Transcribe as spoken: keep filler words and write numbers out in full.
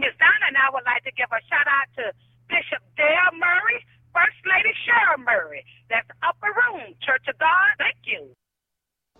name is Donna, and I would like to give a shout-out to Bishop Dale Murray, First Lady Cheryl Murray. That's Upper Room, Church of God. Thank you.